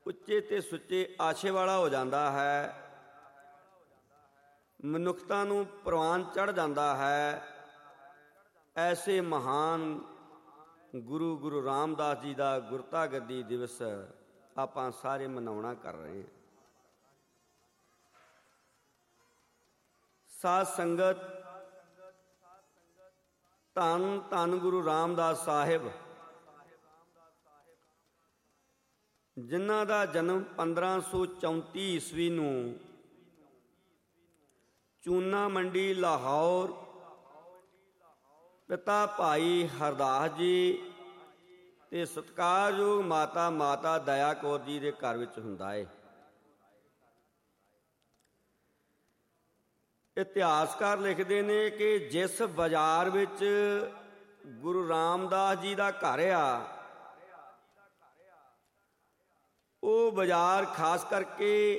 ਉੱਚੇ ਤੇ ਸੁੱਚੇ ਆਸ਼ੇ ਵਾਲਾ ਹੋ ਜਾਂਦਾ ਹੈ, ਮਨੁੱਖਤਾ ਨੂੰ ਪ੍ਰਵਾਨ ਚੜ੍ਹ ਜਾਂਦਾ ਹੈ। ਐਸੇ ਮਹਾਨ ਗੁਰੂ ਰਾਮਦਾਸ ਜੀ ਦਾ ਗੁਰਤਾ ਗੱਦੀ ਦਿਵਸ ਆਪਾਂ ਸਾਰੇ ਮਨਾਉਣਾ ਕਰ ਰਹੇ ਹਾਂ। ਸਾਧ ਸੰਗਤ, ਧੰਨ ਧੰਨ ਗੁਰੂ ਰਾਮਦਾਸ ਸਾਹਿਬ, ਜਿਨ੍ਹਾਂ ਦਾ ਜਨਮ 1534 ਈਸਵੀ ਨੂੰ ਚੂਨਾ ਮੰਡੀ ਲਾਹੌਰ ਪਿਤਾ ਭਾਈ ਹਰਦਾਸ ਜੀ ਤੇ ਸਤਿਕਾਰਯੋਗ ਮਾਤਾ ਦਇਆ ਕੌਰ ਜੀ ਦੇ ਘਰ ਵਿੱਚ ਹੁੰਦਾ ਹੈ। ਇਤਿਹਾਸਕਾਰ ਲਿਖਦੇ ਨੇ ਕਿ ਜਿਸ ਬਾਜ਼ਾਰ ਵਿੱਚ ਗੁਰੂ ਰਾਮਦਾਸ ਜੀ ਦਾ ਘਰ ਆ, ਉਹ ਬਾਜ਼ਾਰ ਖਾਸ ਕਰਕੇ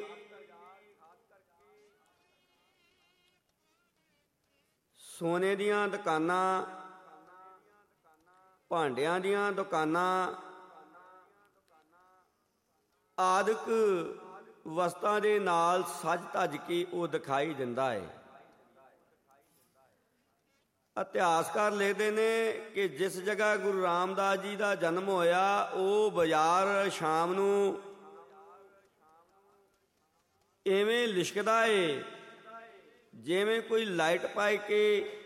ਸੋਨੇ ਦੀਆਂ ਦੁਕਾਨਾਂ, ਭਾਂਡਿਆਂ ਦੀਆਂ ਦੁਕਾਨਾਂ ਆਦਿਕ ਵਸਤਾਂ ਦੇ ਨਾਲ ਸਜ ਧੱਜ ਕੇ ਉਹ ਦਿਖਾਈ ਦਿੰਦਾ ਹੈ। ਇਤਿਹਾਸਕਾਰ ਲਿਖਦੇ ਨੇ ਕਿ ਜਿਸ ਜਗ੍ਹਾ ਗੁਰੂ ਰਾਮਦਾਸ ਜੀ ਦਾ ਜਨਮ ਹੋਇਆ, ਉਹ ਬਾਜ਼ਾਰ ਸ਼ਾਮ ਨੂੰ ਇਵੇਂ ਲਿਸ਼ਕਦਾ ਏ ਜਿਵੇਂ ਕੋਈ ਲਾਈਟ ਪਾਈ ਕੇ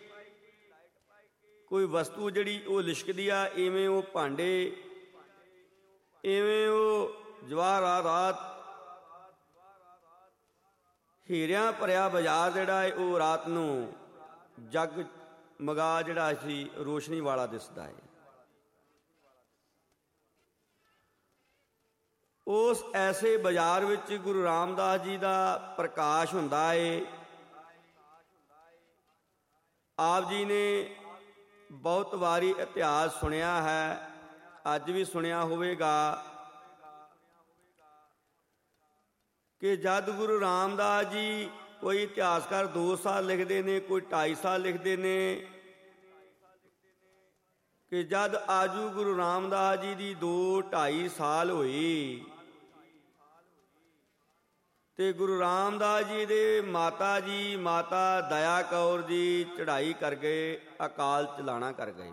ਕੋਈ ਵਸਤੂ ਜਿਹੜੀ ਉਹ ਲਿਸ਼ਕਦੀ ਆ, ਇਵੇਂ ਉਹ ਭਾਂਡੇ, ਇਵੇਂ ਉਹ ਜਵਾਹਰਾਤ, ਹੀਰਿਆਂ ਭਰਿਆ ਬਾਜ਼ਾਰ ਜਿਹੜਾ ਹੈ ਉਹ ਰਾਤ ਨੂੰ ਜਗਮਗਾ ਜਿਹੜਾ ਸੀ ਰੋਸ਼ਨੀ ਵਾਲਾ ਦਿਸਦਾ ਹੈ। ਉਸ ਐਸੇ ਬਾਜ਼ਾਰ ਵਿੱਚ ਗੁਰੂ ਰਾਮਦਾਸ ਜੀ ਦਾ ਪ੍ਰਕਾਸ਼ ਹੁੰਦਾ ਏ। ਆਪ ਜੀ ਨੇ ਬਹੁਤ ਵਾਰੀ ਇਤਿਹਾਸ ਸੁਣਿਆ ਹੈ, ਅੱਜ ਵੀ ਸੁਣਿਆ ਹੋਵੇਗਾ ਕਿ ਜਦ ਗੁਰੂ ਰਾਮਦਾਸ ਜੀ, ਕੋਈ ਇਤਿਹਾਸਕਾਰ 2 ਸਾਲ ਲਿਖਦੇ ਨੇ, ਕੋਈ 2.5 ਸਾਲ ਲਿਖਦੇ ਨੇ, ਕਿ ਜਦ ਆਜੂ ਗੁਰੂ ਰਾਮਦਾਸ ਜੀ ਦੀ 2-2.5 ਸਾਲ ਹੋਈ ਤੇ ਗੁਰੂ ਰਾਮਦਾਸ ਜੀ ਦੇ ਮਾਤਾ ਜੀ ਮਾਤਾ ਦਇਆ ਕੌਰ ਜੀ ਚੜ੍ਹਾਈ ਕਰ ਗਏ, ਅਕਾਲ ਚਲਾਣਾ ਕਰ ਗਏ।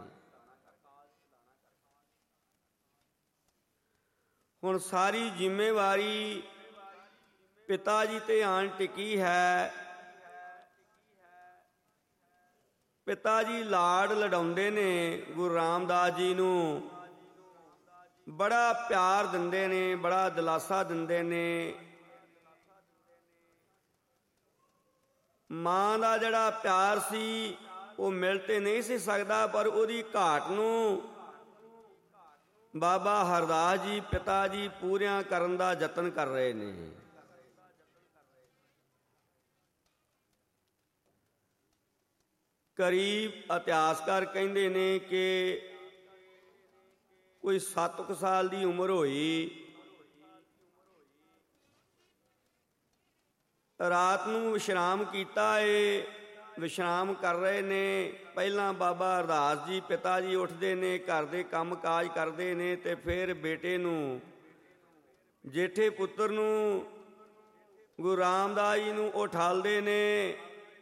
ਹੁਣ ਸਾਰੀ ਜ਼ਿੰਮੇਵਾਰੀ ਪਿਤਾ ਜੀ ਤੇ ਆਣ ਟਿਕੀ ਹੈ। ਪਿਤਾ ਜੀ ਲਾਡ ਲਡਾਉਂਦੇ ਨੇ ਗੁਰੂ ਰਾਮਦਾਸ ਜੀ ਨੂੰ, ਬੜਾ ਪਿਆਰ ਦਿੰਦੇ ਨੇ, ਬੜਾ ਦਿਲਾਸਾ ਦਿੰਦੇ ਨੇ। ਮਾਂ ਦਾ ਜਿਹੜਾ ਪਿਆਰ ਸੀ ਉਹ ਮਿਲ ਤੇ ਨਹੀਂ ਸੀ ਸਕਦਾ, ਪਰ ਉਹਦੀ ਘਾਟ ਨੂੰ ਬਾਬਾ ਹਰਦਾਸ ਜੀ ਪਿਤਾ ਜੀ ਪੂਰੀਆਂ ਕਰਨ ਦਾ ਯਤਨ ਕਰ ਰਹੇ ਨੇ। ਕਰੀਬ ਇਤਿਹਾਸਕਾਰ ਕਹਿੰਦੇ ਨੇ ਕਿ ਕੋਈ 7 ਸਾਲ ਦੀ ਉਮਰ ਹੋਈ, ਰਾਤ ਨੂੰ ਵਿਸ਼ਰਾਮ ਕੀਤਾ ਏ। ਵਿਸ਼ਰਾਮ ਕਰ ਰਹੇ ਨੇ। ਪਹਿਲਾਂ ਬਾਬਾ ਹਰਦਾਸ ਜੀ ਪਿਤਾ ਜੀ ਉੱਠਦੇ ਨੇ, ਘਰ ਦੇ ਕੰਮ ਕਾਜ ਕਰਦੇ ਨੇ, ਤੇ ਫਿਰ ਬੇਟੇ ਨੂੰ, ਜੇਠੇ ਪੁੱਤਰ ਨੂੰ, ਗੁਰੂ ਰਾਮਦਾਸ ਜੀ ਨੂੰ ਉਠਾਲਦੇ ਨੇ।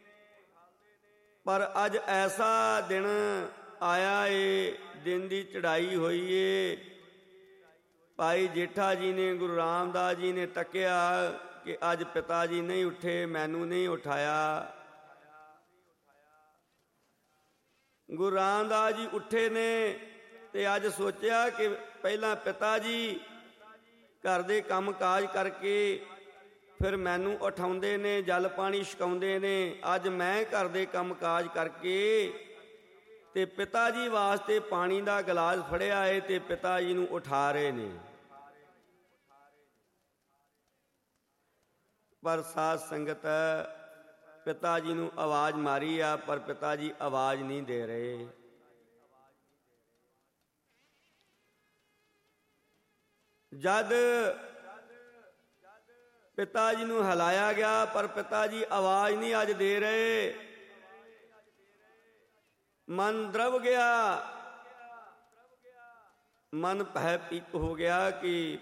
ਪਰ ਅੱਜ ਐਸਾ ਦਿਨ ਆਇਆ ਏ, ਦਿਨ ਦੀ ਚੜ੍ਹਾਈ ਹੋਈ ਏ। ਭਾਈ ਜੇਠਾ ਜੀ ਨੇ, ਗੁਰੂ ਰਾਮਦਾਸ ਜੀ ਨੇ ਤੱਕਿਆ ਕਿ ਅੱਜ ਪਿਤਾ ਜੀ ਨਹੀਂ ਉੱਠੇ, ਮੈਨੂੰ ਨਹੀਂ ਉਠਾਇਆ। ਗੁਰੂ ਰਾਮਦਾਸ ਜੀ ਉੱਠੇ ਨੇ ਤੇ ਅੱਜ ਸੋਚਿਆ ਕਿ ਪਹਿਲਾਂ ਪਿਤਾ ਜੀ ਘਰ ਦੇ ਕੰਮ ਕਾਜ ਕਰਕੇ ਫਿਰ ਮੈਨੂੰ ਉਠਾਉਂਦੇ ਨੇ, ਜਲ ਪਾਣੀ ਛਕਾਉਂਦੇ ਨੇ। ਅੱਜ ਮੈਂ ਘਰ ਦੇ ਕੰਮ ਕਾਜ ਕਰਕੇ ਤੇ ਪਿਤਾ ਜੀ ਵਾਸਤੇ ਪਾਣੀ ਦਾ ਗਲਾਸ ਫੜਿਆ ਏ ਤੇ ਪਿਤਾ ਜੀ ਨੂੰ ਉਠਾ ਰਹੇ ਨੇ। ਪਰ ਸਾਧ ਸੰਗਤ, ਪਿਤਾ ਜੀ ਨੂੰ ਆਵਾਜ਼ ਮਾਰੀ ਆ, ਪਰ ਪਿਤਾ ਜੀ ਆਵਾਜ਼ ਨਹੀਂ ਦੇ ਰਹੇ। ਜਦ ਪਿਤਾ ਜੀ ਨੂੰ ਹਿਲਾਇਆ ਗਿਆ, ਪਰ ਪਿਤਾ ਜੀ ਆਵਾਜ਼ ਨਹੀਂ ਅੱਜ ਦੇ ਰਹੇ। ਮਨ ਦਰਵ ਗਿਆ, ਮਨ ਭੈ ਪੀਤ ਹੋ ਗਿਆ ਕਿ